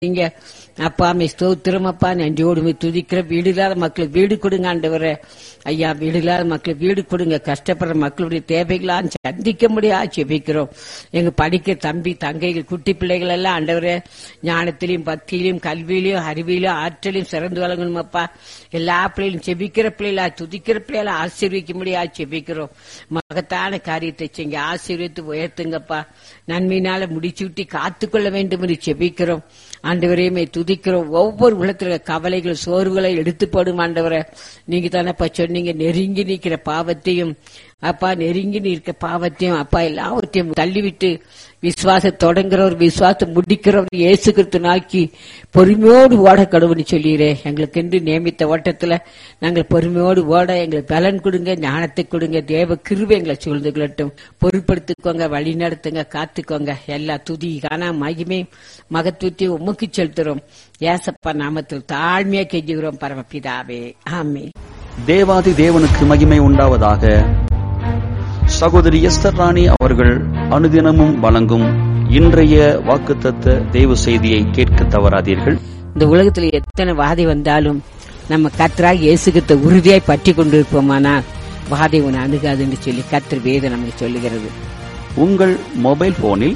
இங்க அப்பா மே ஸ்தோத்திரம் அப்பா, நன்றியோடு துதிக்கிற வீடு இல்லாத மக்களுக்கு வீடு கொடுங்க ஆண்டவரே. ஐயா, வீடு இல்லாத மக்களுக்கு வீடு கொடுங்க. கஷ்டப்படுற மக்களுடைய தேவைகளாம் சந்திக்க முடியாது ஜெபிக்கிறோம். எங்க படிக்க தம்பி தங்கைகள் குட்டி பிள்ளைகள் எல்லாம் ஆண்டவரே ஞானத்திலையும் பக்தியிலையும் கல்வியிலையும் அறிவிலையும் ஆற்றலையும் சிறந்து வழங்கணும் அப்பா. எல்லா பிள்ளைகளும் ஜெபிக்கிற பிள்ளைகளா துதிக்கிற பிள்ளைகளா ஆசீர்விக்க முடியாது ஜெபிக்கிறோம். மகத்தான காரியத்தை செய்ய ஆசீர்வித்து உயர்த்துங்கப்பா. நன்மையினால முடிச்சு விட்டு காத்துக்கொள்ள வேண்டும் என்று ஜெபிக்கிறோம். ஆண்டவரையுமே துதிக்கிறோம். ஒவ்வொரு உலகத்துல கவலைகள் சோர்வுகளை எடுத்து போடும் ஆண்டவரை. நீங்க தானப்பா சொன்னீங்க, நெருங்கி நிற்கிற பாவத்தையும் அப்பா, நெருங்கி நிற்கிற பாவத்தையும் அப்பா எல்லாவற்றையும் தள்ளிவிட்டு விசுவாச தொடங்குறவர் விசுவாசத்தை முடிக்கிறவர் இயேசு கிறிஸ்து நாக்கி பொறுமையோடு ஓட கடவுள்னு சொல்லிடுறே. எங்களுக்கு என்று நியமித்த ஓட்டத்துல நாங்கள் பொறுமையோடு ஓட எங்களுக்கு பலன் கொடுங்க, ஞானத்தை கொடுங்க. தேவ கிருபை எங்களை சூழ்ந்து கொள்ளட்டும். பொறுப்படுத்திக்கோங்க, வழி நடத்துங்க, காத்துக்கோங்க. எல்லா துதி காண மகிமை மகத்துவத்தையும் உமக்கு செலுத்துறோம். ஏசப்பா நாமத்தில் தாழ்மையா கெஞ்சுகிறோம் பரமபிதாவே, ஆமென். தேவாதி தேவனுக்கு மகிமை உண்டாவதாக. சகோதரி எஸ்தர் ராணி அவர்கள் அனுதினமும் வழங்கும் இன்றைய வாக்குத்தத்த தேவ செய்தியை கேட்க தவறாதீர்கள். இந்த உலகத்துல எத்தனை வாதை வந்தாலும் நம்ம கர்த்தராகிய இயேசு கிறிஸ்துவை உறுதியாய் பற்றி கொண்டிருப்போமானால் வாதை உன்னை அணுகாதுன்னு சொல்லி கர்த்தர் வேதம் நமக்கு சொல்லுகிறது. உங்கள் மொபைல் போனில்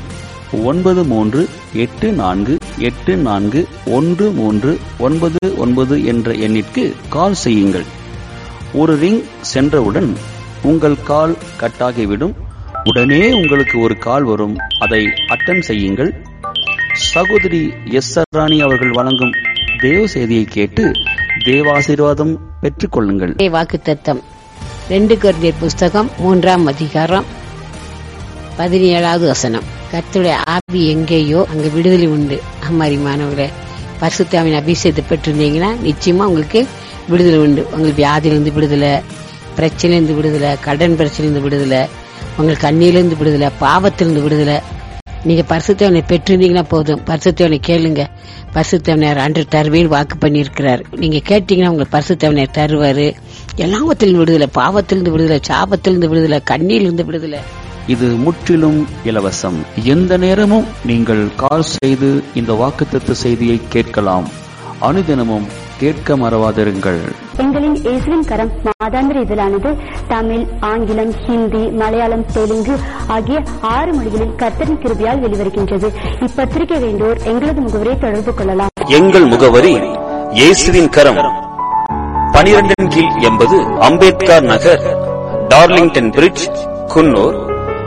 9384841399 என்ற எண்ணிற்கு கால் செய்யுங்கள். ஒரு ரிங் சென்றவுடன் உங்கள் கால் கட்டாகிவிடும். உடனே உங்களுக்கு ஒரு கால் வரும். அதை அட்டன் செய்யுங்கள். சகோதரி எஸ்தர் ராணி அவர்கள் வழங்கும் தேவ செய்தியை கேட்டு தேவாசீர்வாதம் பெற்றுக் கொள்ளுங்கள். வாக்குத்தத்தம் 2 கொரிந்தியர் புஸ்தகம் 3ஆம் அதிகாரம் 17வது வசனம். கர்த்தருடைய ஆவி எங்கேயோ அங்க விடுதலை உண்டு. அம்மாரிமானவர்களே, பரிசுத்த ஆவியின் அபிஷேகத்தை பெற்றிருந்தீங்கன்னா நிச்சயமா உங்களுக்கு விடுதலை உண்டு. உங்களுக்கு வியாதியிலிருந்து விடுதலை, பிரச்சனையிலிருந்து விடுதலை, கடன் பிரச்சனையிலிருந்து விடுதலை, உங்களுக்கு கண்ணியிலிருந்து விடுதலை, பாவத்திலிருந்து விடுதலை. நீங்க பரிசுத்தவனை பெற்றிருந்தீங்கன்னா போதும். பரிசுத்தவனை கேளுங்க. பரிசுத்தவனர் அன்று தருவேன் வாக்கு பண்ணியிருக்கிறார். நீங்க கேட்டீங்கன்னா உங்களுக்கு பரிசுத்தவனர் தருவாரு. எல்லாவத்திலிருந்து விடுதலை, பாவத்திலிருந்து விடுதலை, சாபத்திலிருந்து விடுதலை, கண்ணியிலிருந்து விடுதலை. இது முற்றிலும் இலவசம். எந்த நேரமும் நீங்கள் கால் செய்து இந்த வாக்குத்தத்த செய்தியை கேட்கலாம். அனுதினமும் கேட்க மறவாதிருங்கள். எங்களின் இயேசுவின் கரம் மாதாந்திர இதழானது தமிழ், ஆங்கிலம், ஹிந்தி, மலையாளம், தெலுங்கு ஆகிய 6 மொழிகளில் கர்த்தரின் கிருபையால் வெளிவருகின்றது. இப்பத்திரிகை வேண்டோர் எங்களது முகவரியை தொடர்பு கொள்ளலாம். எங்கள் முகவரி இயேசுவின் கரம், 12 கீழ் 80 அம்பேத்கர் நகர், டார்லிங்டன் பிரிட்ஜ், குன்னூர்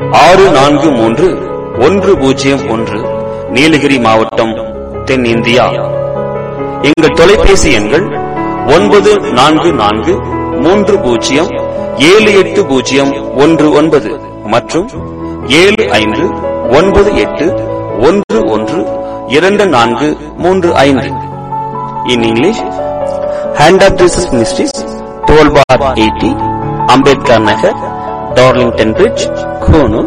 643101, நீலகிரி மாவட்டம், தென்னிந்தியா. எங்கள் தொலைபேசி எண்கள் 9443078019 மற்றும் 7598112435. In English, Hand of Jesus Ministries, 12/80, Ambedkar Nagar, Darlington Bridge, Konoor,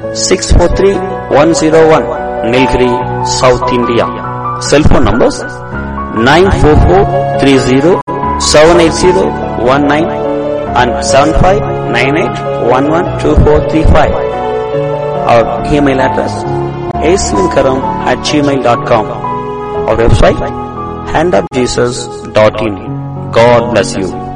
643101, Nilgiri, South India. Cell phone numbers 944307801 and 7598112435. Our email address aislinkaram@gmail.com. Our website handofjesus.in. God bless you.